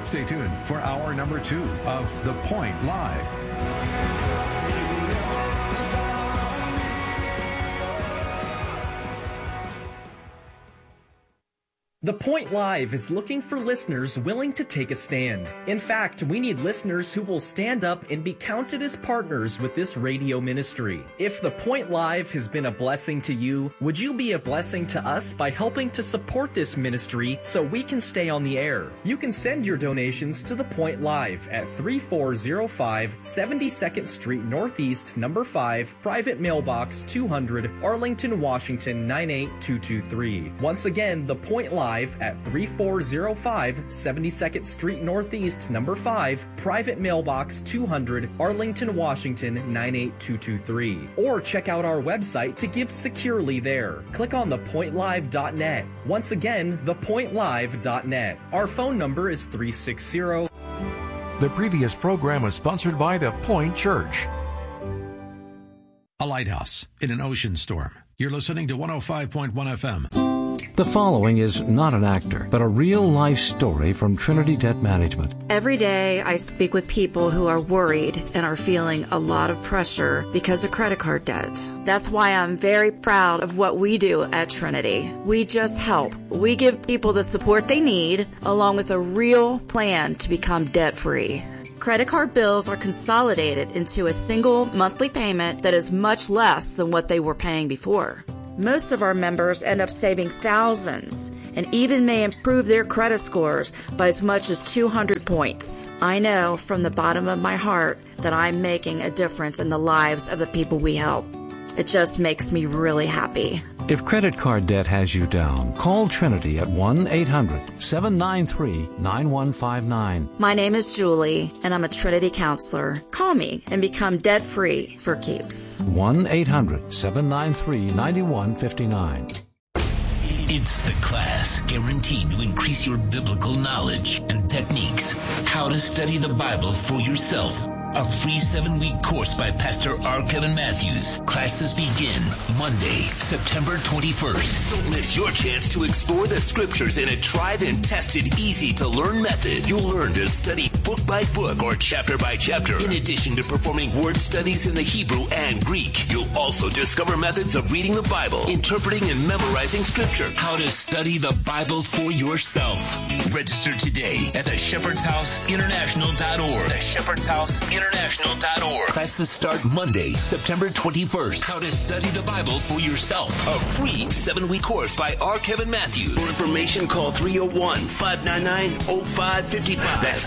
Stay tuned for hour number 2 of The Point Live. The Point Live is looking for listeners willing to take a stand. In fact, we need listeners who will stand up and be counted as partners with this radio ministry. If The Point Live has been a blessing to you, would you be a blessing to us by helping to support this ministry so we can stay on the air? You can send your donations to The Point Live at 3405 72nd Street Northeast, number 5, Private Mailbox 200, Arlington, Washington 98223. Once again, The Point Live at 3405 72nd Street Northeast, number 5, Private Mailbox 200, Arlington, Washington 98223. Or check out our website to give securely there. Click on thepointlive.net. Once again, thepointlive.net. Our phone number is 360. The previous program was sponsored by The Point Church. A lighthouse in an ocean storm. You're listening to 105.1 FM. The following is not an actor, but a real-life story from Trinity Debt Management. Every day I speak with people who are worried and are feeling a lot of pressure because of credit card debt. That's why I'm very proud of what we do at Trinity. We just help. We give people the support they need, along with a real plan to become debt-free. Credit card bills are consolidated into a single monthly payment that is much less than what they were paying before. Most of our members end up saving thousands and even may improve their credit scores by as much as 200 points. I know from the bottom of my heart that I'm making a difference in the lives of the people we help. It just makes me really happy. If credit card debt has you down, call Trinity at 1-800-793-9159. My name is Julie, and I'm a Trinity counselor. Call me and become debt-free for keeps. 1-800-793-9159. It's the class guaranteed to increase your biblical knowledge and techniques. How to study the Bible for yourself. A free 7-week course by Pastor R. Kevin Matthews. Classes begin Monday, September 21st. Don't miss your chance to explore the scriptures in a tried and tested, easy-to-learn method. You'll learn to study book by book or chapter by chapter. In addition to performing word studies in the Hebrew and Greek, you'll also discover methods of reading the Bible, interpreting and memorizing scripture. How to study the Bible for yourself. Register today at theshepherdshouseinternational.org. theshepherdshouseinternational.org. Classes start Monday, September 21st. How to study the Bible for yourself. A free 7-week course by R. Kevin Matthews. For information, call 301-599-0555. That's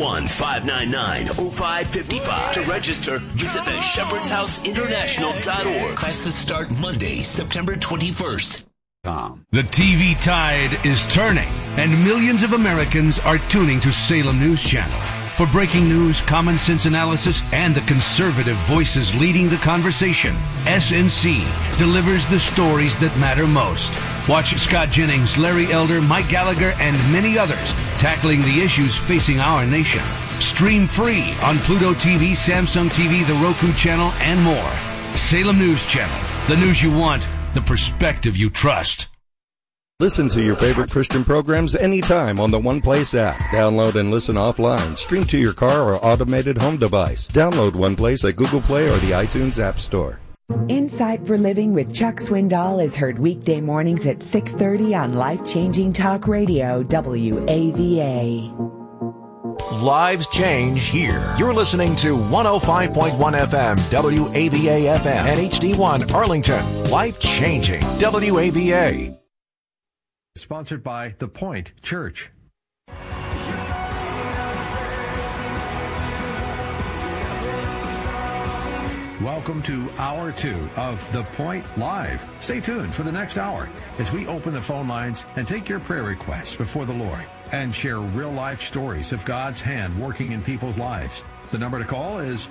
301-599-0555. To register, visit theshepherdshouseinternational.org. Classes start Monday, September 21st. The TV tide is turning, and millions of Americans are tuning to Salem News Channel. For breaking news, common sense analysis, and the conservative voices leading the conversation, SNC delivers the stories that matter most. Watch Scott Jennings, Larry Elder, Mike Gallagher, and many others tackling the issues facing our nation. Stream free on Pluto TV, Samsung TV, the Roku channel, and more. Salem News Channel. The news you want, the perspective you trust. Listen to your favorite Christian programs anytime on the One Place app. Download and listen offline. Stream to your car or automated home device. Download One Place at Google Play or the iTunes App Store. Insight for Living with Chuck Swindoll is heard weekday mornings at 6:30 on Life-Changing Talk Radio, WAVA. Lives change here. You're listening to 105.1 FM, WAVA FM, and HD1 Arlington. Life changing, WAVA. Sponsored by The Point Church. Welcome to Hour 2 of The Point Live. Stay tuned for the next hour as we open the phone lines and take your prayer requests before the Lord and share real-life stories of God's hand working in people's lives. The number to call is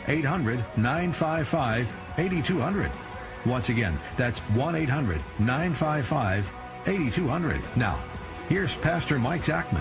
1-800-955-8200. Once again, that's 1-800-955-8200. Now, here's Pastor Mike Zachman.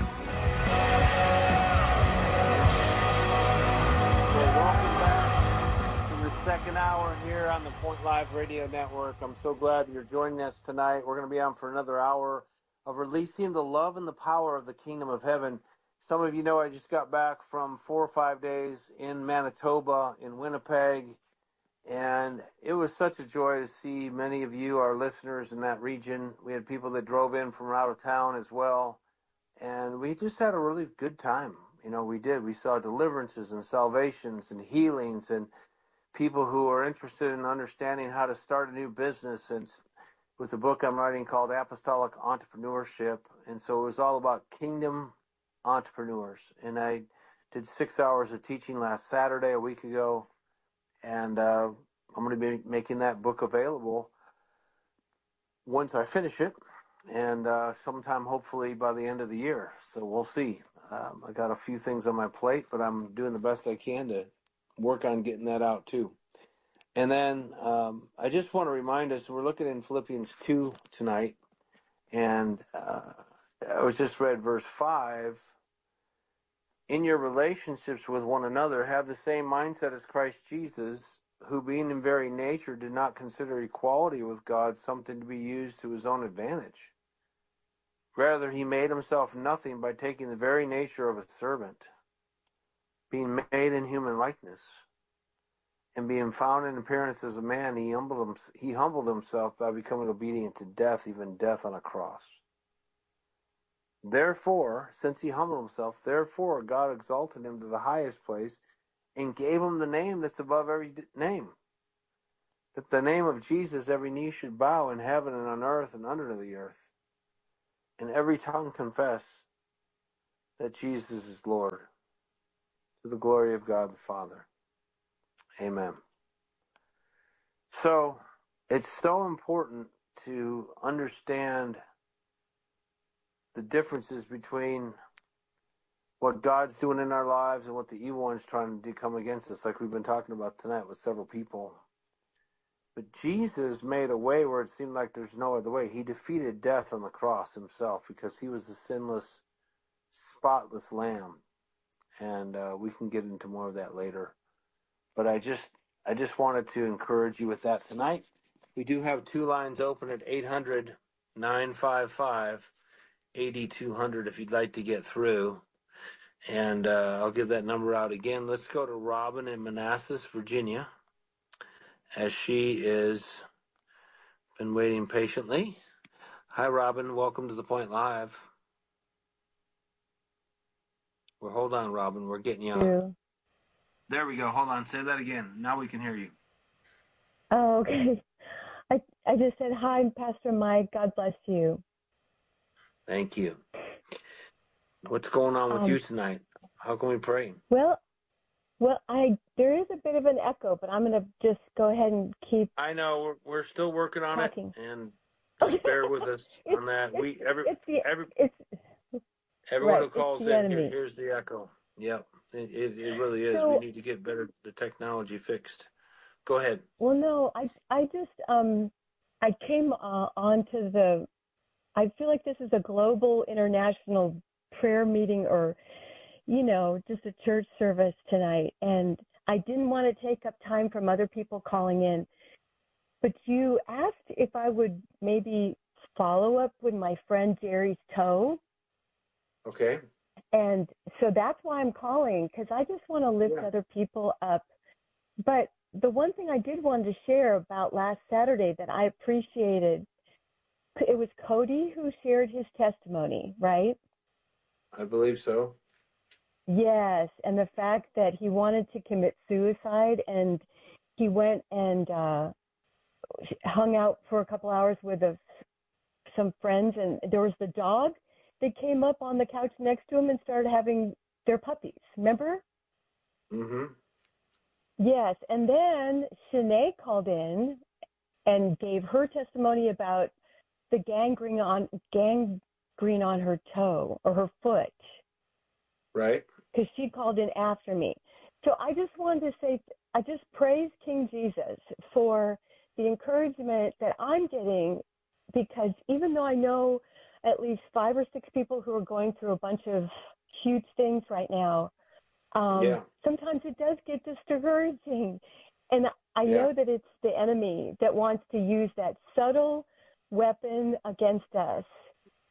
Welcome back to the second hour here on the Point Live Radio Network. I'm so glad you're joining us tonight. We're going to be on for another hour of releasing the love and the power of the kingdom of heaven. Some of you know I just got back from 4 or 5 days in Manitoba, in Winnipeg, and it was such a joy to see many of you, our listeners in that region. We had people that drove in from out of town as well, and we just had a really good time. You know, we did. We saw deliverances and salvations and healings and people who are interested in understanding how to start a new business, and with the book I'm writing called Apostolic Entrepreneurship. And so it was all about kingdom entrepreneurs. And I did 6 hours of teaching last Saturday, a week ago, and I'm going to be making that book available once I finish it, and sometime hopefully by the end of the year. So we'll see. I got a few things on my plate, but I'm doing the best I can to work on getting that out too. And then I just want to remind us, we're looking in Philippians 2 tonight, and I was just read verse 5. In your relationships with one another, have the same mindset as Christ Jesus, who being in very nature did not consider equality with God something to be used to his own advantage. Rather, he made himself nothing by taking the very nature of a servant, being made in human likeness, and being found in appearance as a man, he humbled himself by becoming obedient to death, even death on a cross. Therefore, since he humbled himself, therefore God exalted him to the highest place and gave him the name that's above every name. That the name of Jesus every knee should bow in heaven and on earth and under the earth, and every tongue confess that Jesus is Lord, to the glory of God the Father. Amen. So, it's so important to understand the differences between what God's doing in our lives and what the evil one's trying to do come against us, like we've been talking about tonight with several people. But Jesus made a way where it seemed like there's no other way. He defeated death on the cross himself because he was the sinless, spotless lamb. And we can get into more of that later. But I just wanted to encourage you with that tonight. We do have 2 lines open at 800-955-8200 if you'd like to get through. And I'll give that number out again. Let's go to Robin in Manassas, Virginia, as she is been waiting patiently. Hi, Robin. Welcome to The Point Live. Well, hold on, Robin. We're getting you on. Yeah. There we go. Hold on. Say that again. Now we can hear you. Oh, okay. I just said, hi, Pastor Mike. God bless you. Thank you. What's going on with you tonight? How can we pray? Well, there is a bit of an echo, but I'm going to just go ahead and keep. I know we're still working on talking. It, and just bear with us on that. Everyone right, who calls in hears the echo. Yep, it really is. So, we need to get the technology fixed. Go ahead. Well, no, I just I came onto the. I feel like this is a global international prayer meeting, or just a church service tonight, and I didn't want to take up time from other people calling in. But you asked if I would maybe follow up with my friend Jerry's toe. Okay. And so that's why I'm calling, because I just want to lift other people up. But the one thing I did want to share about last Saturday that I appreciated, it was Cody who shared his testimony, right? I believe so. Yes, and the fact that he wanted to commit suicide, and he went and hung out for a couple hours with some friends, and there was the dog that came up on the couch next to him and started having their puppies. Remember? Mm-hmm. Yes, and then Shanae called in and gave her testimony about the gangrene on her toe or her foot. Right. Because she called in after me. So I just wanted to say, I just praise King Jesus for the encouragement that I'm getting, because even though I know at least 5 or 6 people who are going through a bunch of huge things right now, sometimes it does get discouraging. And I know that it's the enemy that wants to use that subtle weapon against us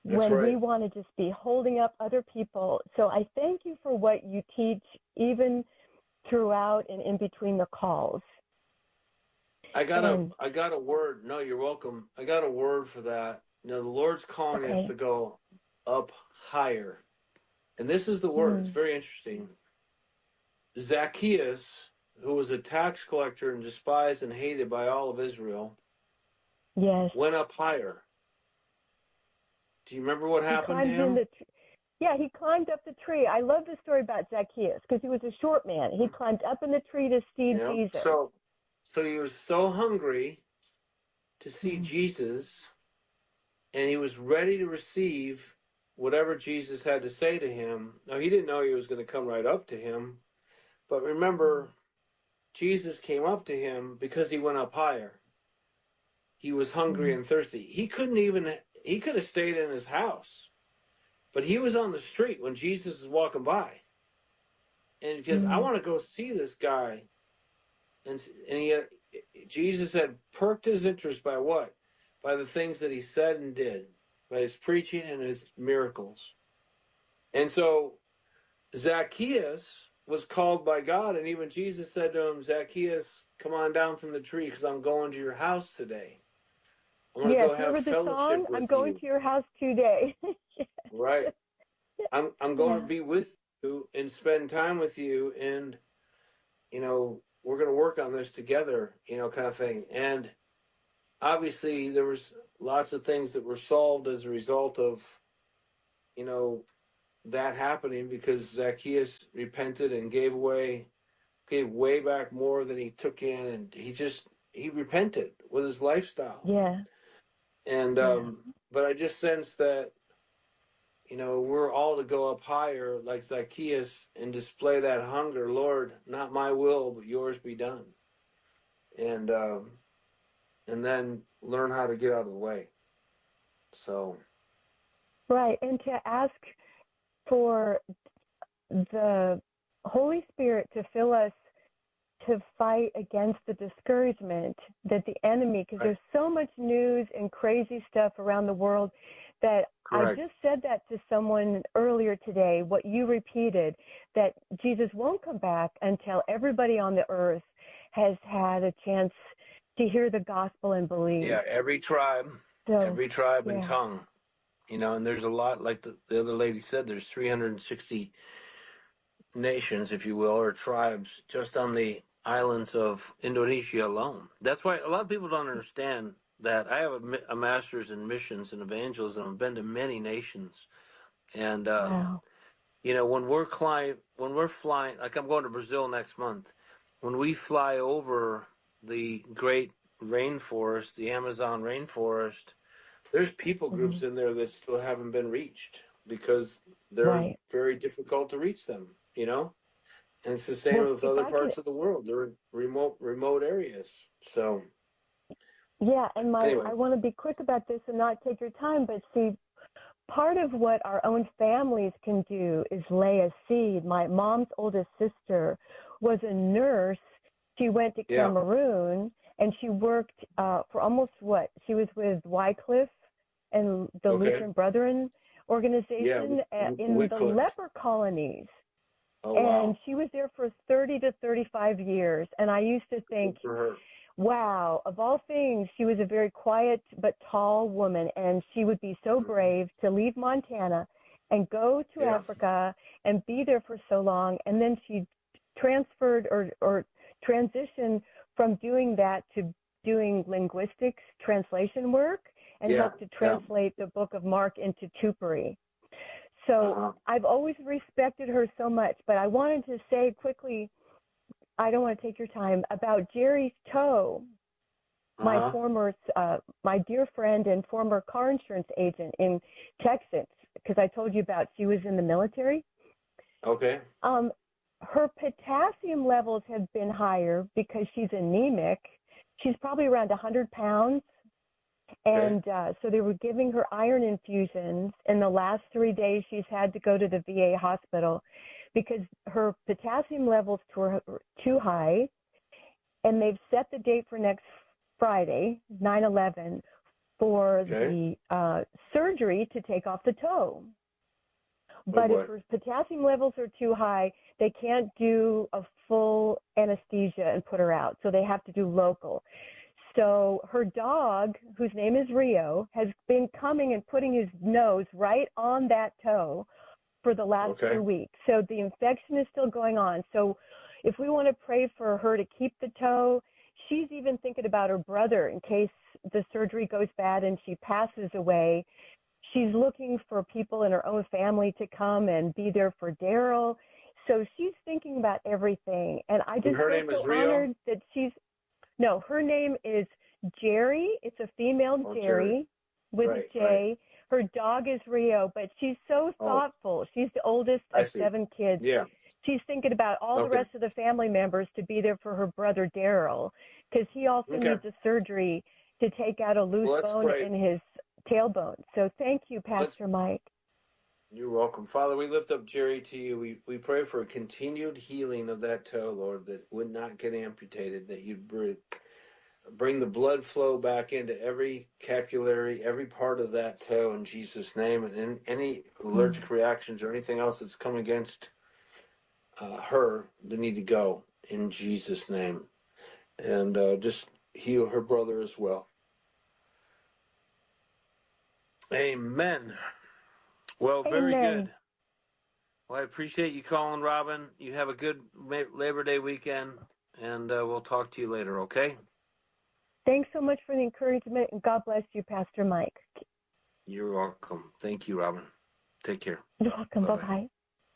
when we want to just be holding up other people. So I thank you for what you teach, even throughout and in between the calls. I got a word. No, you're welcome. I got a word for that. The Lord's calling us to go up higher. And this is the word. It's very interesting. Zacchaeus, who was a tax collector and despised and hated by all of Israel, went up higher. Do you remember what happened to him? He climbed up the tree. I love the story about Zacchaeus because he was a short man. He climbed up in the tree to see Jesus. So he was so hungry to see Jesus, and he was ready to receive whatever Jesus had to say to him. Now, he didn't know he was going to come right up to him, but remember, Jesus came up to him because he went up higher. He was hungry and thirsty. He could have stayed in his house, but he was on the street when Jesus was walking by. And because I want to go see this guy. And Jesus had perked his interest by what? By the things that he said and did, by his preaching and his miracles. And so Zacchaeus was called by God, and even Jesus said to him, Zacchaeus, come on down from the tree because I'm going to your house today. I'm going to go have fellowship with you. I'm going to your house today. Right. I'm going to be with you and spend time with you, and, we're going to work on this together, kind of thing. And obviously there was lots of things that were solved as a result of, that happening, because Zacchaeus repented and gave way back more than he took in, and he repented with his lifestyle. Yeah. And but I just sense that we're all to go up higher like Zacchaeus and display that hunger. Lord, not my will but yours be done. And then learn how to get out of the way. So right, and to ask for the Holy Spirit to fill us to fight against the discouragement that the enemy, because there's so much news and crazy stuff around the world that I just said that to someone earlier today, what you repeated, that Jesus won't come back until everybody on the earth has had a chance to hear the gospel and believe. Yeah, every tribe and tongue. And there's a lot, like the other lady said, there's 360 nations, if you will, or tribes, just on the islands of Indonesia alone. That's why a lot of people don't understand that. I have a master's in missions and evangelism. I've been to many nations. And, when we're flying, like I'm going to Brazil next month, when we fly over the great rainforest, the Amazon rainforest, there's people groups in there that still haven't been reached because they're very difficult to reach them, And it's the same with other parts of the world. They're in remote areas. So. Yeah, and anyway. I want to be quick about this and not take your time, but see, part of what our own families can do is lay a seed. My mom's oldest sister was a nurse. She went to Cameroon, and she worked for almost she was with Wycliffe and the Lutheran Brethren organization in the leper colonies. Oh, and she was there for 30 to 35 years. And I used to think, wow, of all things, she was a very quiet but tall woman, and she would be so brave to leave Montana and go to Africa and be there for so long. And then she transferred or transitioned from doing that to doing linguistics translation work and helped to translate the book of Mark into Tupari. So I've always respected her so much, but I wanted to say quickly, I don't want to take your time, about Jerry Toe, my former, my dear friend and former car insurance agent in Texas, because I told you about she was in the military. Okay. Her potassium levels have been higher because she's anemic. She's probably around 100 pounds. And so they were giving her iron infusions. In the last 3 days, she's had to go to the VA hospital because her potassium levels were too high. And they've set the date for next Friday, 9/11, for the surgery to take off the toe. But if her potassium levels are too high, they can't do a full anesthesia and put her out. So they have to do local. So her dog, whose name is Rio, has been coming and putting his nose right on that toe for the last 2 weeks. So the infection is still going on. So if we want to pray for her to keep the toe, she's even thinking about her brother in case the surgery goes bad and she passes away. She's looking for people in her own family to come and be there for Daryl. So she's thinking about everything. And I just feel so honored that no, her name is Jerry. It's a female Jerry with a J. Right. Her dog is Rio, but she's so thoughtful. She's the oldest of 7 kids. Yeah. She's thinking about all the rest of the family members to be there for her brother Daryl, because he also needs a surgery to take out a loose bone in his tailbone. So thank you, Pastor Mike. You're welcome. Father, we lift up Jerry to you. We pray for a continued healing of that toe, Lord, that would not get amputated, that you'd bring the blood flow back into every capillary, every part of that toe in Jesus' name, and any allergic reactions or anything else that's come against her, they need to go in Jesus' name. And just heal her brother as well. Amen. Well, very good. Well, I appreciate you calling, Robin. You have a good Labor Day weekend, and we'll talk to you later, okay? Thanks so much for the encouragement, and God bless you, Pastor Mike. You're welcome. Thank you, Robin. Take care. You're welcome. Bye-bye.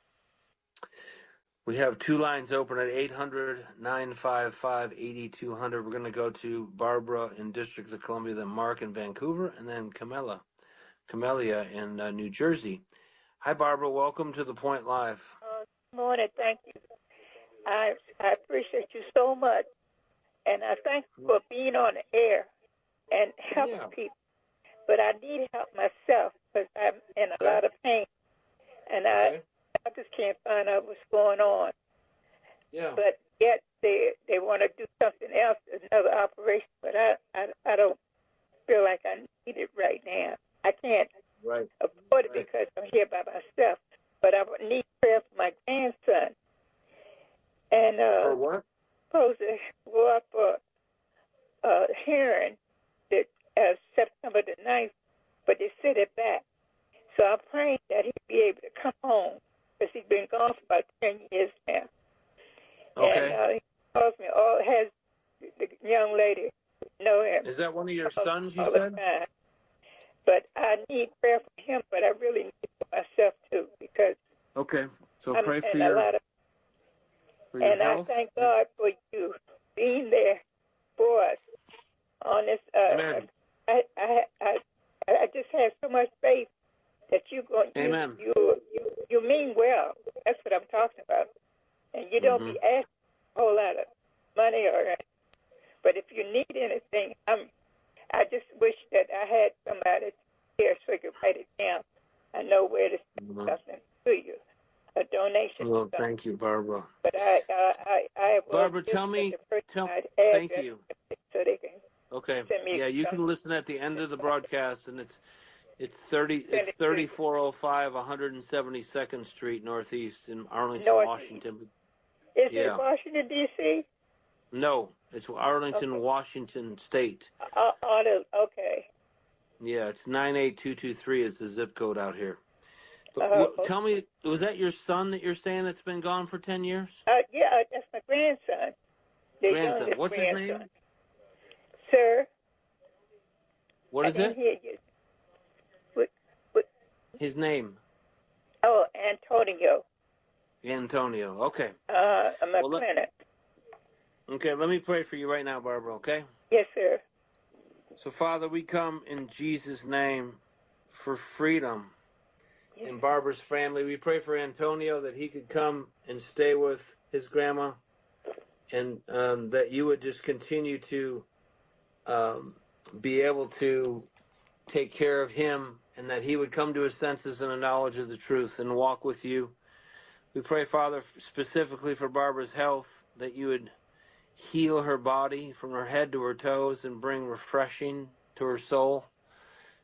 We have 2 lines open at 800-955-8200. We're going to go to Barbara in District of Columbia, then Mark in Vancouver, and then Camelia in New Jersey. Hi, Barbara. Welcome to The Point Live. Good morning. Thank you. I appreciate you so much. And I thank you for being on the air and helping people. But I need help myself because I'm in a lot of pain. And I just can't find out what's going on. Yeah. But yet they want to do something else, another operation. But I don't feel like I need it right now. I can't afford it because I'm here by myself. But I need prayer for my grandson. And for what? Supposed to go up for a hearing that September the 9th, but they set it back. So I'm praying that he'll be able to come home because he's been gone for about 10 years now. Okay. And he calls me, has the young lady know him. Is that one of your sons, you said? But I need prayer for him, but I really need it for myself, too, because so pray for your health. I thank God for you being there for us on this. Amen. I just have so much faith that you're going. Amen. You mean well. That's what I'm talking about. And you don't be asking a whole lot of money or anything. But if you need anything, I just wish that I had somebody here so I could write it down. I know where to send something to you. A donation. Well, thank you, Barbara. But I Barbara, thank you. So they can send me you can listen at the end of the broadcast, and it's 3405 172nd Street Northeast in Arlington, Washington. Is it Washington, D.C.? No, it's Arlington, Washington State. Okay. Yeah, it's 98223 is the zip code out here. But tell me, was that your son that you're saying that's been gone for 10 years? Yeah, that's my grandson. Grandson. What's his name? Sir? What is it? Hear you. What? His name? Oh, Antonio. Antonio, okay. I'm a clinic. Okay, let me pray for you right now, Barbara, okay? Yes, sir. So, Father, we come in Jesus' name for freedom. In Barbara's family, we pray for Antonio that he could come and stay with his grandma, and that you would just continue to be able to take care of him, and that he would come to his senses and a knowledge of the truth and walk with you. We pray, Father, specifically for Barbara's health, that you would heal her body from her head to her toes and bring refreshing to her soul.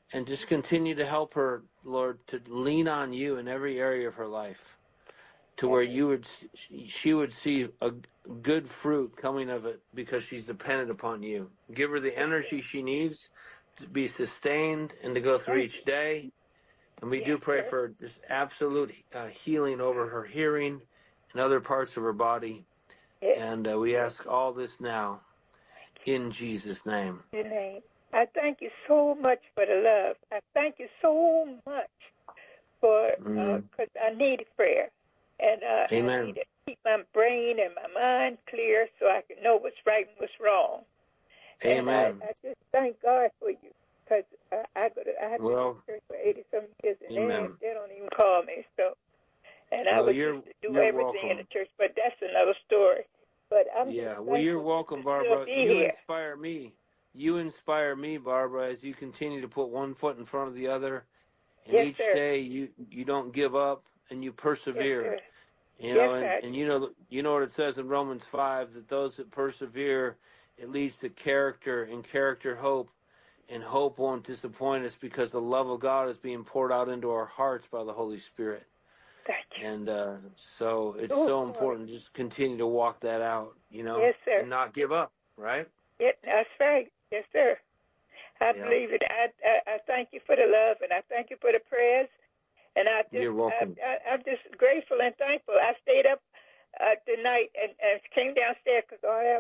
and just continue to help her, Lord, to lean on you in every area of her life, to where she would see a good fruit coming of it because she's dependent upon you. Give her the energy she needs to be sustained and to go through each day. And we do pray for just absolute healing over her hearing and other parts of her body. And we ask all this now in Jesus' name. In your name. I thank you so much for the love. I thank you so much for, because I need prayer. And Amen. I need to keep my brain and my mind clear so I can know what's right and what's wrong. Amen. And I just thank God for you, because I have been in church for 80-some years, and they don't even call me. So, and I would used to do everything in the church, but that's another story. But I'm you're welcome, Barbara. You inspire me. You inspire me, Barbara, as you continue to put one foot in front of the other. And each day you don't give up and you persevere. And you know what it says in Romans 5, that those that persevere, it leads to character, and character hope, and hope won't disappoint us because the love of God is being poured out into our hearts by the Holy Spirit. Thank you. And so it's so important just continue to walk that out, and not give up, right? Yeah, that's right. Yes, sir. I believe it. I thank you for the love, and I thank you for the prayers. And You're welcome. I'm just grateful and thankful. I stayed up tonight and came downstairs because I have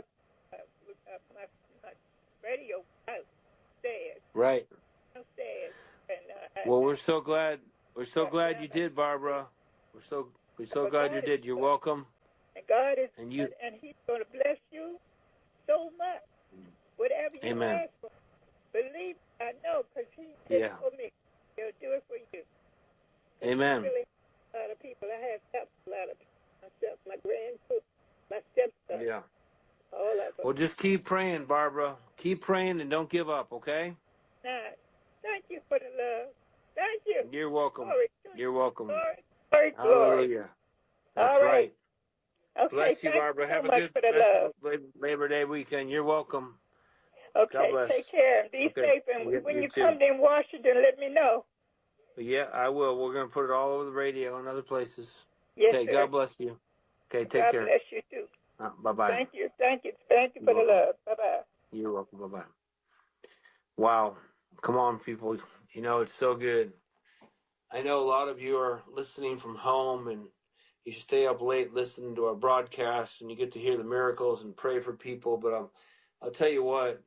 my radio upstairs. Right. Downstairs. And, well, we're so glad. We're so glad you did, Barbara. We're so glad you did. You're welcome. And God is and good, and He's going to bless you so much. Whatever you ask for, believe. I know, because He did it for me. He'll do it for you. Amen. Really, a lot of people. I have helped a lot of people myself, my grandchildren, my stepson. Yeah. All of them. Well, just keep praying, Barbara. Keep praying and don't give up, okay? Thank you for the love. Thank you. You're welcome. You're welcome. Glory. Hallelujah. That's right. Okay, bless you, Barbara. Have a good Labor Day weekend. You're welcome. Okay, God bless. Take care and be safe. And when you come to Washington, let me know. Yeah, I will. We're going to put it all over the radio and other places. Yes, okay, sir. God bless you. Okay, take care. God bless you, too. Bye-bye. Thank you for the love. Bye-bye. You're welcome. Bye-bye. Wow. Come on, people. It's so good. I know a lot of you are listening from home, and you stay up late listening to our broadcasts, and you get to hear the miracles and pray for people. But I'll tell you what,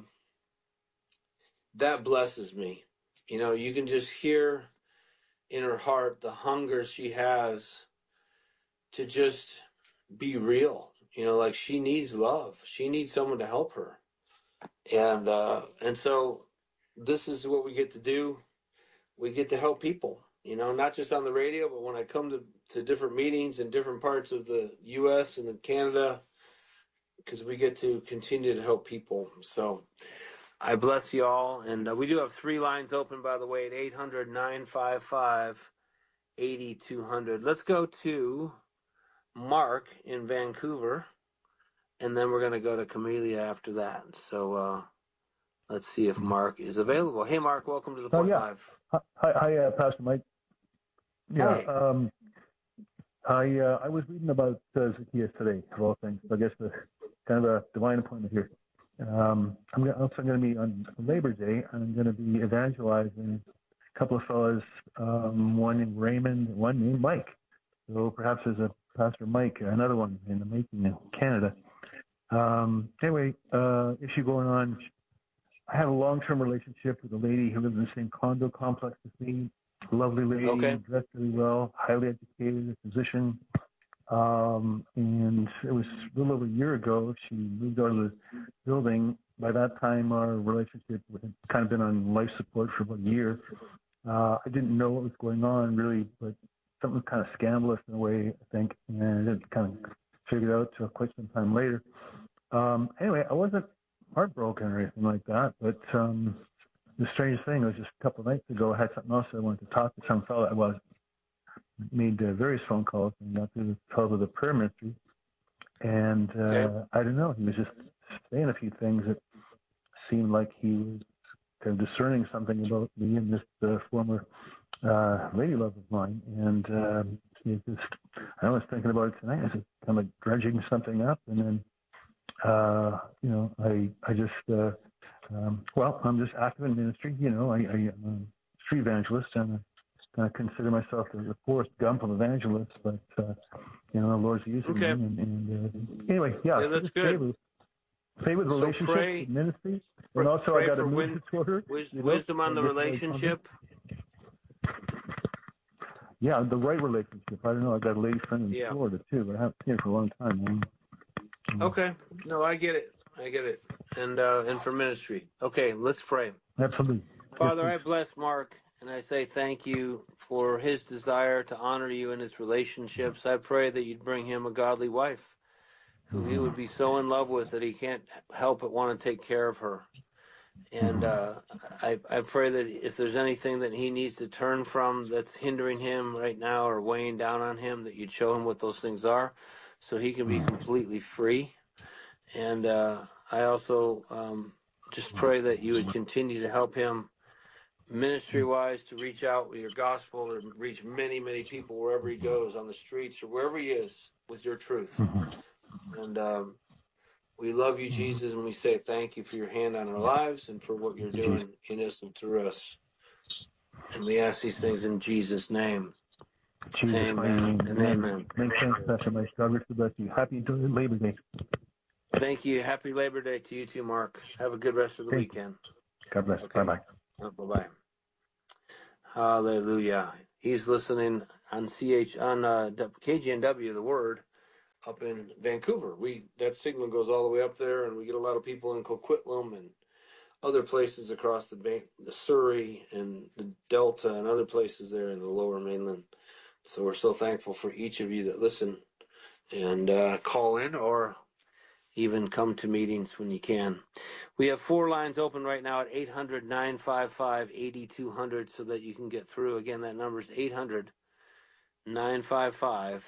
that blesses me. You can just hear in her heart the hunger she has to just be real. Like she needs love. She needs someone to help her. And so this is what we get to do. We get to help people, not just on the radio, but when I come to different meetings in different parts of the U.S. and in Canada, because we get to continue to help people. So I bless you all. And we do have 3 lines open, by the way, at 800-955-8200. Let's go to Mark in Vancouver, and then we're going to go to Camellia after that. So let's see if Mark is available. Hey, Mark, welcome to the Point Live. Hi, Pastor Mike. Yeah, hi. I was reading about Zacchaeus today, of all things. I guess the kind of a divine appointment here. I'm also going to be on Labor Day. I'm going to be evangelizing a couple of fellas, one named Raymond, one named Mike. So perhaps there's a Pastor Mike, another one in the making in Canada. Anyway, issue going on. I have a long-term relationship with a lady who lives in the same condo complex as me. Lovely lady, dressed really well, highly educated, a physician. And it was a little over a year ago she moved out of the building. By that time, our relationship had kind of been on life support for about a year. I didn't know what was going on really, but something was kind of scandalous in a way, I think, and I didn't kind of figure it out until quite some time later. Anyway, I wasn't heartbroken or anything like that, but the strange thing was just a couple of nights ago, I had something else I wanted to talk to some fellow. I made various phone calls and got through the fellow of the prayer ministry, and I don't know, he was just saying a few things that seemed like he was kind of discerning something about me and this former lady love of mine. And I was thinking about it tonight. I was kind of dredging something up, and then I just I'm just active in ministry. I'm a street evangelist, and I consider myself the Forrest Gump of evangelists. But the Lord's using me. And anyway, yeah, that's good. Pray with relationships, ministry, and also I got a movement disorder. Wisdom on the relationship. Yeah, the right relationship. I don't know. I've got a lady friend in Florida too, but I haven't seen her for a long time. Okay. No, I get it. And for ministry. Okay, let's pray. Absolutely. Father, I bless Mark, and I say thank you for his desire to honor you in his relationships. I pray that you'd bring him a godly wife who he would be so in love with that he can't help but want to take care of her. And I pray that if there's anything that he needs to turn from that's hindering him right now or weighing down on him, that you'd show him what those things are so he can be completely free. And I also just pray that you would continue to help him ministry-wise to reach out with your gospel and reach many, many people wherever he goes, on the streets or wherever he is, with your truth. And we love you, Jesus, and we say thank you for your hand on our lives and for what you're doing in us and through us. And we ask these things in Jesus' name. Amen and amen. Makes sense, Pastor Mike. God bless you. Happy Labor Day. Thank you. Happy Labor Day to you too, Mark. Have a good rest of the weekend. God bless. Okay. Bye-bye. Bye-bye. Hallelujah. He's listening on KGNW, The Word, up in Vancouver. That signal goes all the way up there, and we get a lot of people in Coquitlam and other places across the Surrey and the Delta and other places there in the Lower Mainland. So we're so thankful for each of you that listen and call in or even come to meetings when you can. We have 4 lines open right now at 800-955-8200 so that you can get through. Again, that number is 800-955-8200,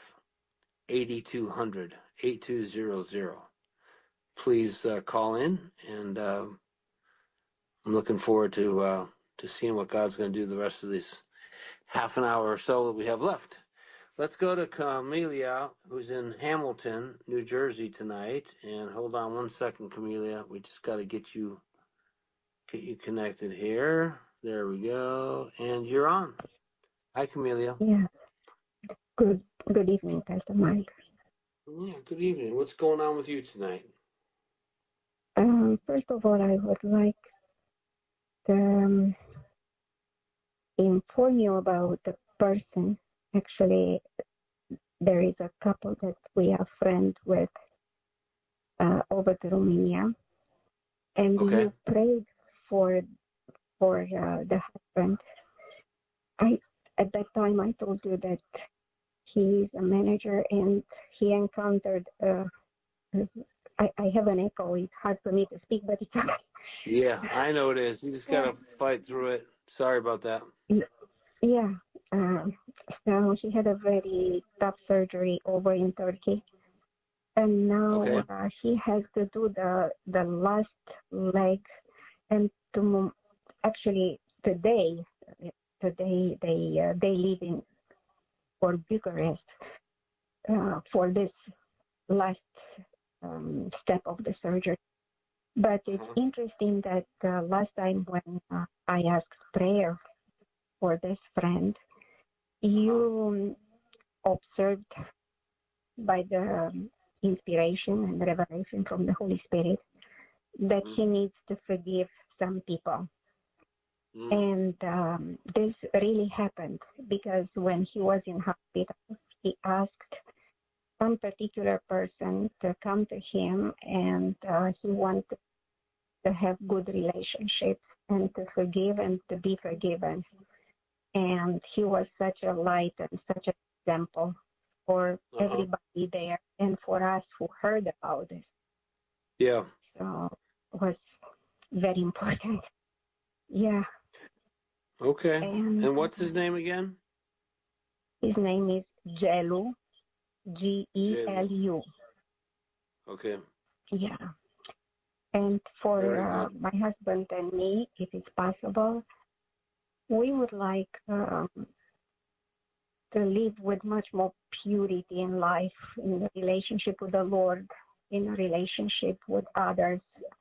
8200. Please call in, and I'm looking forward to seeing what God's going to do the rest of this half an hour or so that we have left. Let's go to Camelia, who's in Hamilton, New Jersey tonight. And hold on one second, Camelia. We just got to get you connected here. There we go. And you're on. Hi, Camelia. Yeah. Good evening, Pastor Mike. Yeah, good evening. What's going on with you tonight? First of all, I would like to inform you about the person. Actually, there is a couple that we are friends with over to Romania, and you prayed for the husband. At that time I told you that he is a manager, and he encountered. I have an echo. It's hard for me to speak, but it's okay. Yeah, I know it is. You just gotta fight through it. Sorry about that. Yeah. So she had a very tough surgery over in Turkey, and now she has to do the last leg, and actually today they leave for Bucharest for this last step of the surgery. But it's interesting that last time when I asked prayer for this friend, you observed by the inspiration and revelation from the Holy Spirit that he needs to forgive some people. And this really happened because when he was in hospital, he asked some particular person to come to him, and he wanted to have good relationships and to forgive and to be forgiven. And he was such a light and such an example for everybody there and for us who heard about this. Yeah. So it was very important. Yeah. Okay. And what's his name again? His name is Gelu, Gelu. Okay. Yeah. And for my husband and me, if it's possible, we would like to live with much more purity in life, in the relationship with the Lord, in a relationship with others,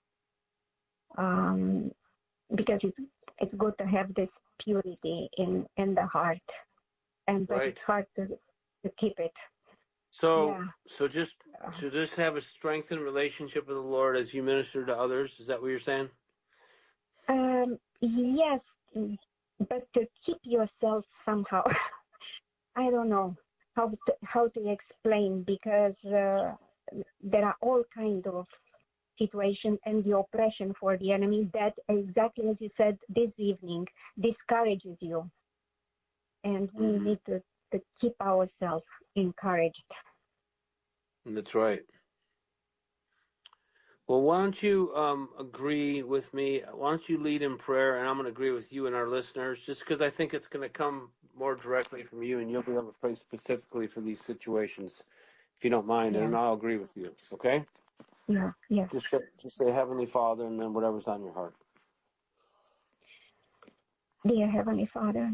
because it's good to have this purity in the heart, but it's hard to keep it. So just have a strengthened relationship with the Lord as you minister to others. Is that what you're saying? Yes, but to keep yourself somehow. I don't know how to explain, because there are all kinds of situations, and the oppression for the enemy that, exactly as you said this evening, discourages you. And we need to keep ourselves encouraged. That's right. Well, why don't you agree with me? Why don't you lead in prayer, and I'm going to agree with you and our listeners, just because I think it's going to come more directly from you, and you'll be able to pray specifically for these situations, if you don't mind, and I'll agree with you, okay? Yeah, yeah. Just say Heavenly Father, and then whatever's on your heart. Dear Heavenly Father,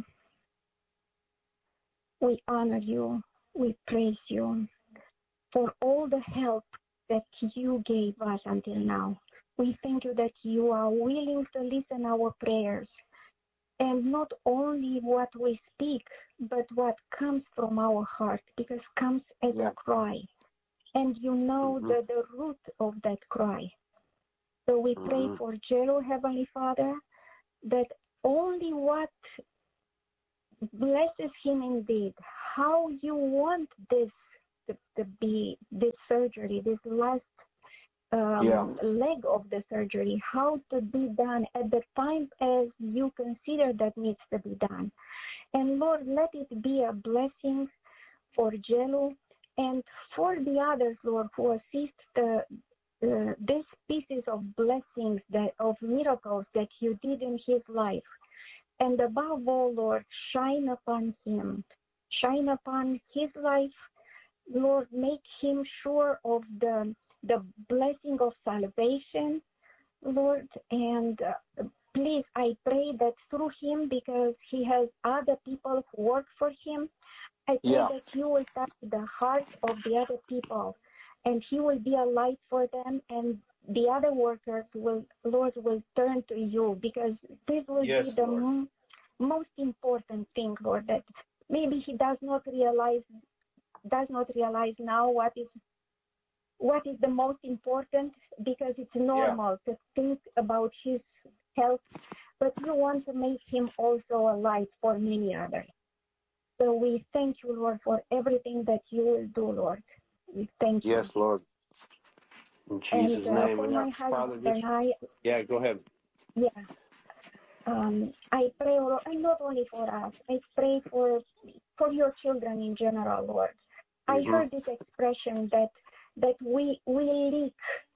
we honor you, we praise you for all the help that you gave us until now. We thank you that you are willing to listen our prayers, and not only what we speak, but what comes from our heart, because comes as a cry. And you know the root of that cry. So we pray for Jello, Heavenly Father, that only what blesses him indeed, how you want this to be, this surgery, this last leg of the surgery, how to be done at the time as you consider that needs to be done. And Lord, let it be a blessing for Jello and for the others, Lord, who assist these pieces of blessings, of miracles that you did in his life. And above all, Lord, shine upon him, shine upon his life. Lord, make him sure of the blessing of salvation, Lord. And please, I pray that through him, because he has other people who work for him, I pray that you will touch the heart of the other people, and he will be a light for them, and the other workers will turn to you, because this will be the most important thing, Lord, that maybe he does not realize now what is the most important, because it's normal to think about his health, but you want to make him also a light for many others. So we thank you, Lord, for everything that you will do, Lord. We thank you. Yes, Lord. In Jesus' name. For my husband and I, go ahead. Yeah. I pray, and not only for us, I pray for your children in general, Lord. I heard this expression that we leak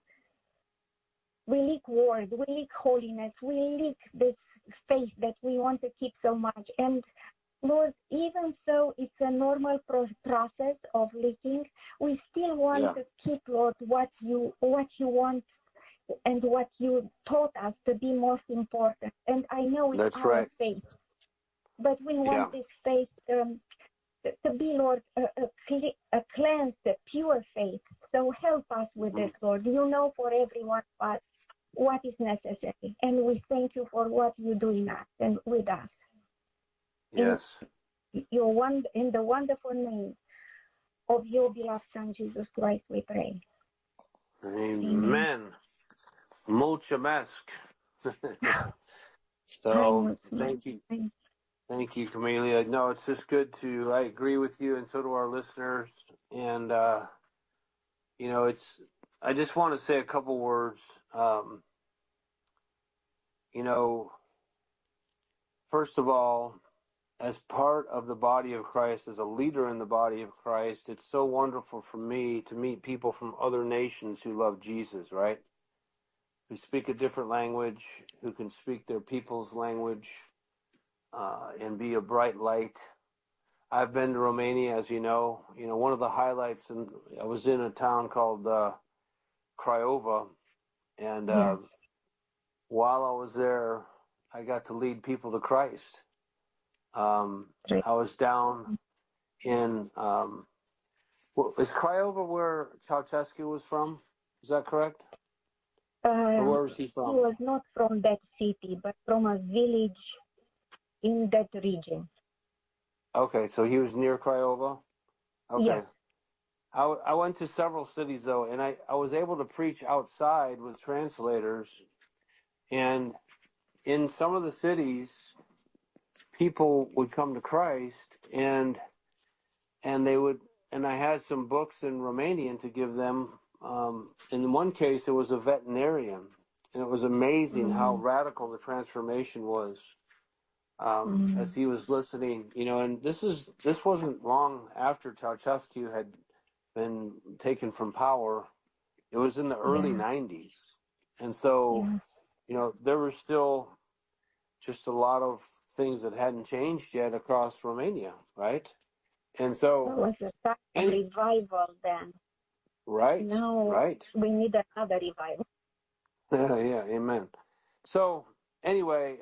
word, we leak holiness, we leak this faith that we want to keep so much. And Lord, even so, it's a normal process of leaking. We still want to keep, Lord, what you want and what you taught us to be most important. And I know it's our faith, but we want this faith to be, Lord, a cleansed, a pure faith. So help us with this, Lord. You know for everyone what is necessary, and we thank you for what you do in us and with us. Yes. In the wonderful name of your beloved Son, Jesus Christ, we pray. Amen. Mulțumesc. So, thank you. Thank you, Camelia. No, it's just good I agree with you, and so do our listeners. And, I just want to say a couple words. First of all, as part of the body of Christ, as a leader in the body of Christ, it's so wonderful for me to meet people from other nations who love Jesus, right? Who speak a different language, who can speak their people's language, and be a bright light. I've been to Romania, as you know. One of the highlights, I was in a town called Craiova, And Yes. while I was there, I got to lead people to Christ. I was down in, is Craiova where Ceausescu was from? Is that correct? Or where was he from? He was not from that city, but from a village in that region. Okay, so he was near Craiova? Okay. Yes. I went to several cities, though, and I was able to preach outside with translators. And in some of the cities, people would come to Christ, and they would, and I had some books in Romanian to give them. In one case, it was a veterinarian, and it was amazing how radical the transformation was as he was listening. You know, and this wasn't long after Ceausescu had been taken from power. It was in the early 90s, and so you know there were still just a lot of things that hadn't changed yet across Romania, right? And so it was a time of revival then. Right. Now right. we need another revival. Yeah, amen. So anyway,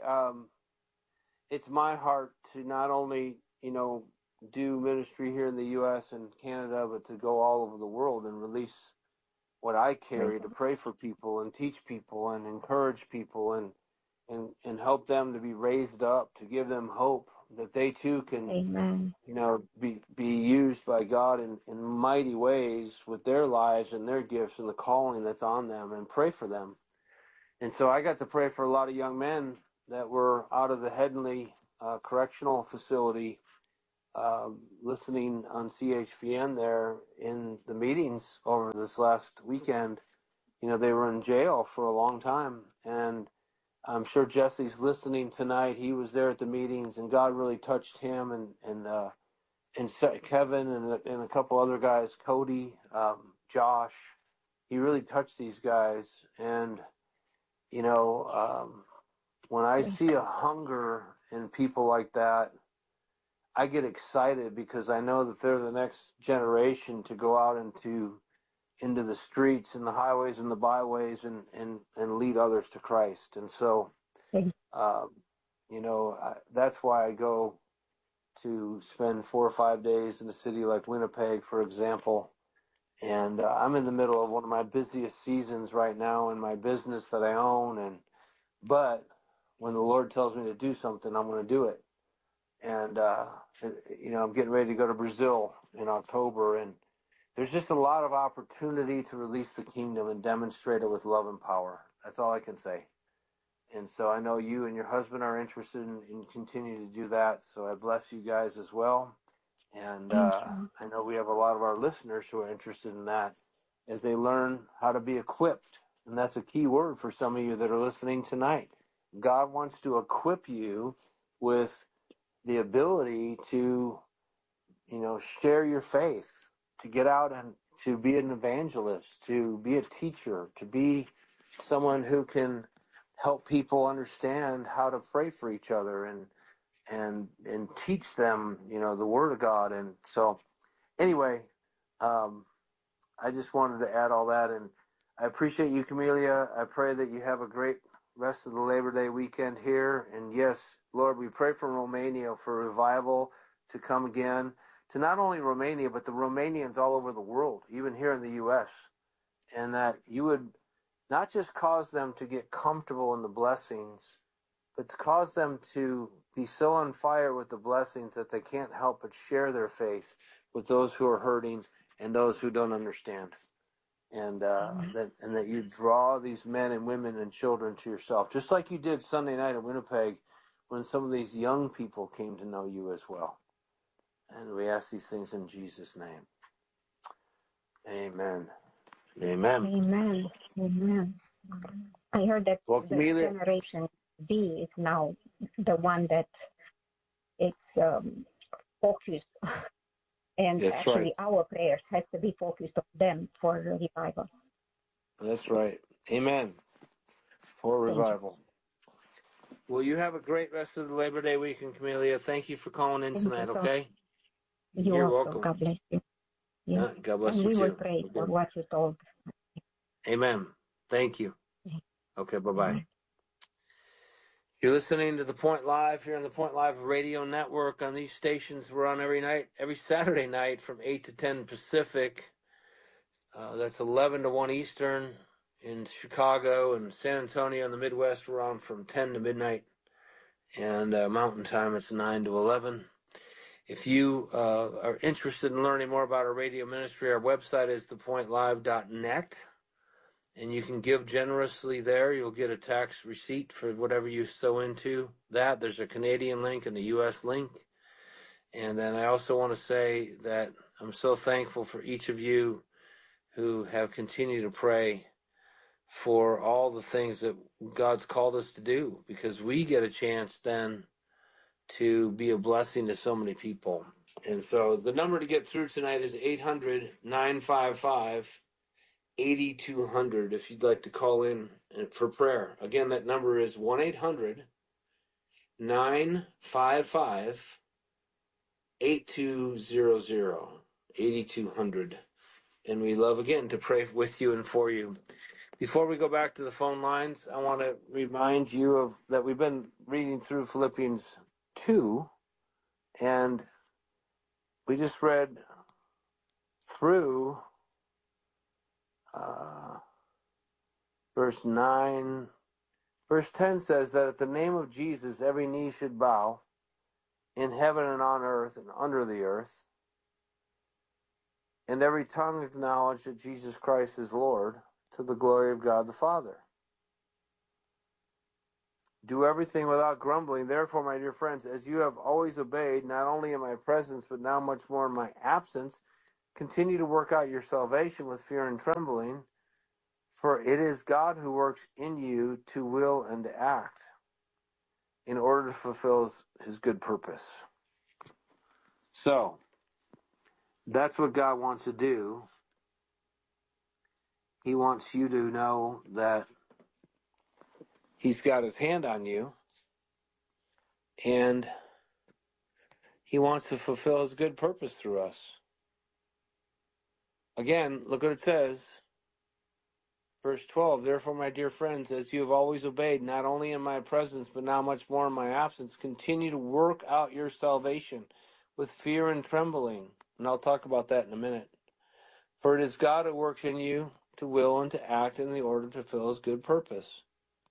it's my heart to not only, you know, do ministry here in the U.S. and Canada, but to go all over the world and release what I carry, to pray for people and teach people and encourage people and help them to be raised up, to give them hope that they too can, you know, be used by God in mighty ways with their lives and their gifts and the calling that's on them, and pray for them. And so I got to pray for a lot of young men that were out of the Headingley Correctional Facility, listening on CHVN there in the meetings over this last weekend. You know, they were in jail for a long time, and I'm sure Jesse's listening tonight. He was there at the meetings, and God really touched him and Kevin and a couple other guys, Cody, Josh. He really touched these guys, and you know, when I see a hunger in people like that, I get excited because I know that they're the next generation to go out into the streets and the highways and the byways and lead others to Christ. And so, you know, that's why I go to spend 4 or 5 days in a city like Winnipeg, for example. And I'm in the middle of one of my busiest seasons right now in my business that I own. But when the Lord tells me to do something, I'm going to do it. And, you know, I'm getting ready to go to Brazil in October, and there's just a lot of opportunity to release the kingdom and demonstrate it with love and power. That's all I can say. And so I know you and your husband are interested in continuing to do that. So I bless you guys as well. And I know we have a lot of our listeners who are interested in that as they learn how to be equipped. And that's a key word for some of you that are listening tonight. God wants to equip you with the ability to, you know, share your faith, to get out and to be an evangelist, to be a teacher, to be someone who can help people understand how to pray for each other and teach them, you know, the Word of God. And so anyway, I just wanted to add all that, and I appreciate you, Camelia. I pray that you have a great rest of the Labor Day weekend here. And yes, Lord, we pray for Romania, for revival to come again, to not only Romania, but the Romanians all over the world, even here in the U.S., and that you would not just cause them to get comfortable in the blessings, but to cause them to be so on fire with the blessings that they can't help but share their faith with those who are hurting and those who don't understand. And that you draw these men and women and children to yourself, just like you did Sunday night in Winnipeg when some of these young people came to know you as well. And we ask these things in Jesus' name. Amen. Amen. Amen. Amen. I heard that the Generation B is now the one that it's focused. And That's actually, right. our prayers has to be focused on them for revival. That's right. Amen. For revival. Well, you have a great rest of the Labor Day weekend, Camelia. Thank you for calling in tonight, okay? You're welcome. God bless you. Yeah. God bless and you, we too. will pray for what you told. Amen. Thank you. Okay, bye-bye. You're listening to The Point Live here on the Point Live Radio Network. On these stations, we're on every Saturday night from 8 to 10 Pacific. That's 11 to 1 Eastern. In Chicago and San Antonio in the Midwest, we're on from 10 to midnight. And Mountain Time, it's 9 to 11. If you are interested in learning more about our radio ministry, our website is thepointlive.net. And you can give generously there. You'll get a tax receipt for whatever you sow into that. There's a Canadian link and a U.S. link. And then I also want to say that I'm so thankful for each of you who have continued to pray for all the things that God's called us to do, because we get a chance then to be a blessing to so many people. And so the number to get through tonight is 800-955-8200 if you'd like to call in for prayer. Again, that number is 1-800-955-8200, 8200. And we love, again, to pray with you and for you. Before we go back to the phone lines, I want to remind you that we've been reading through Philippians 2, and we just read through verse 9. Verse 10 says that at the name of Jesus, every knee should bow in heaven and on earth and under the earth, and every tongue acknowledge that Jesus Christ is Lord, to the glory of God the Father. Do everything without grumbling. Therefore, my dear friends, as you have always obeyed, not only in my presence, but now much more in my absence, continue to work out your salvation with fear and trembling, for it is God who works in you to will and to act in order to fulfill his good purpose. So, that's what God wants to do. He wants you to know that he's got his hand on you, and he wants to fulfill his good purpose through us. Again, look what it says. Verse 12, therefore, my dear friends, as you have always obeyed, not only in my presence, but now much more in my absence, continue to work out your salvation with fear and trembling. And I'll talk about that in a minute. For it is God who works in you to will and to act in the order to fulfill his good purpose.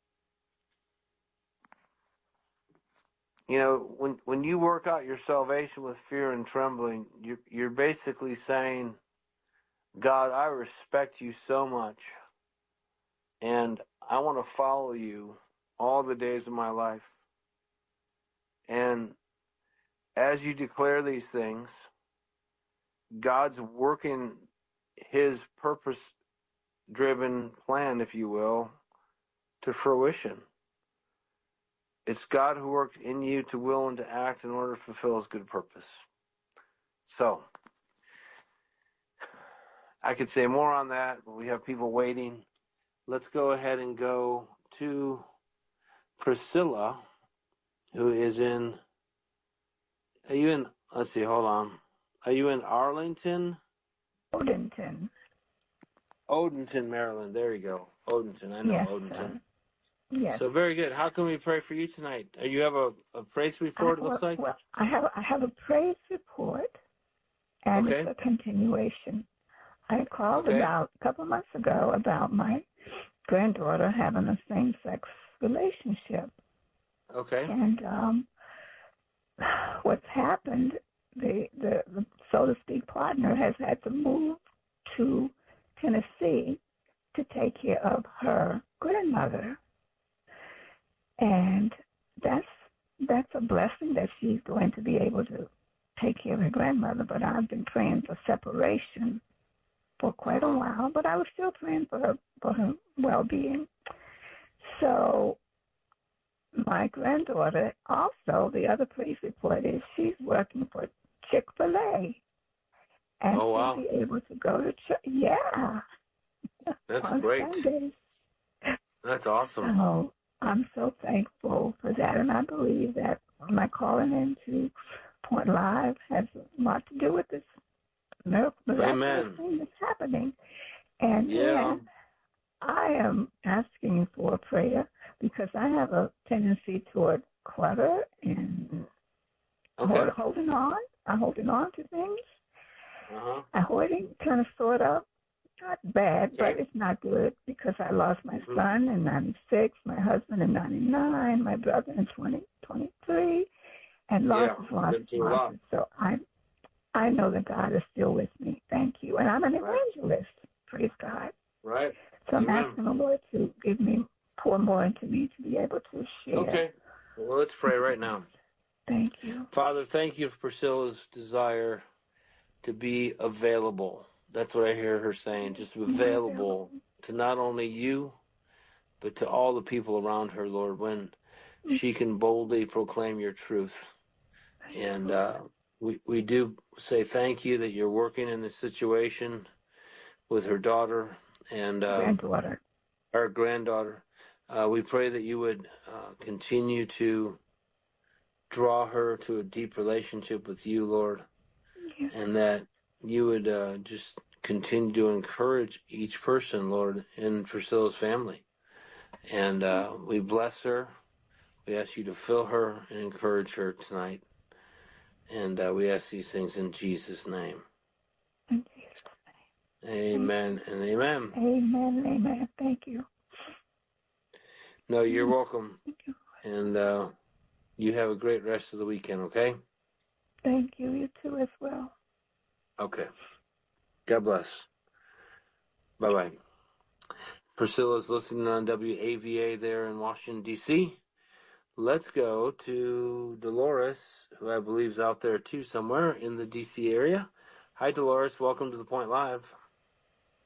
You know, when you work out your salvation with fear and trembling, you're basically saying, God, I respect you so much, and I want to follow you all the days of my life. And as you declare these things, God's working his purpose-driven plan, if you will, to fruition. It's God who works in you to will and to act in order to fulfill his good purpose. So, I could say more on that, but we have people waiting. Let's go ahead and go to Priscilla, who is are you in Arlington? Odenton, Maryland. There you go. Odenton. I know yes, Odenton. Yes. So very good. How can we pray for you tonight? You have a praise report, it looks like? Well, I have a praise report, and it's a continuation. I called about a couple of months ago about my granddaughter having a same-sex relationship. Okay. And what's happened, the so to speak partner has had to move to Tennessee to take care of her grandmother. And that's a blessing that she's going to be able to take care of her grandmother. But I've been praying for separation for quite a while, but I was still praying for her well-being. So my granddaughter also, the other police report is she's working for Chick-fil-A. And she'll be able to go to church. Yeah. That's great. Sundays. That's awesome. So I'm so thankful for that, and I believe that my calling into Point Live has a lot to do with this miraculous thing that's happening. And then I am asking for a prayer because I have a tendency toward clutter and holding on. I'm holding on to things. I'm hoarding, kind of, sort of. Not bad, but it's not good because I lost my son in 96, my husband in 99, my brother in 2023, and lots. So I know that God is still with me. Thank you. And I'm an evangelist. Praise God. Right. So I'm asking the Lord to pour more into me to be able to share. Okay. Well, let's pray right now. Thank you. Father, thank you for Priscilla's desire to be available. That's what I hear her saying, just available to not only you, but to all the people around her, Lord, when she can boldly proclaim your truth. And we do say thank you that you're working in this situation with her daughter and our granddaughter. We pray that you would continue to draw her to a deep relationship with you, Lord, and that you would just continue to encourage each person, Lord, in Priscilla's family. And we bless her. We ask you to fill her and encourage her tonight. And we ask these things in Jesus' name. In Jesus' name. Amen and amen. Amen, amen. Thank you. No, you're welcome. Thank you. And you have a great rest of the weekend, okay? Thank you. You too as well. Okay. God bless. Bye-bye. Priscilla's listening on WAVA there in Washington, D.C. Let's go to Dolores, who I believe is out there, too, somewhere in the D.C. area. Hi, Dolores. Welcome to The Point Live.